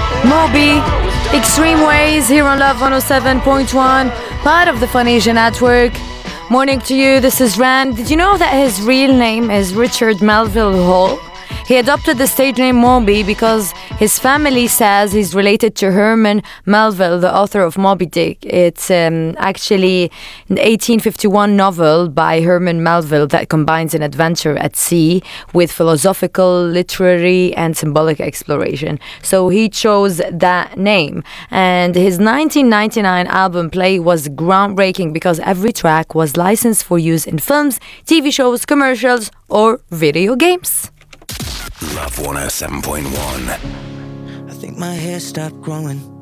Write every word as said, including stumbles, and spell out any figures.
Moby, Extreme Ways here on Love one oh seven point one, part of the Phonesia Network. Morning to you, this is Rand. Did you know that his real name is Richard Melville Hall? He adopted the stage name Moby because his family says he's related to Herman Melville, the author of Moby Dick. It's um, actually an eighteen fifty-one novel by Herman Melville that combines an adventure at sea with philosophical, literary, and symbolic exploration. So he chose that name. And his nineteen ninety-nine album Play was groundbreaking because every track was licensed for use in films, T V shows, commercials, or video games. Love one oh seven point one. I think my hair stopped growing.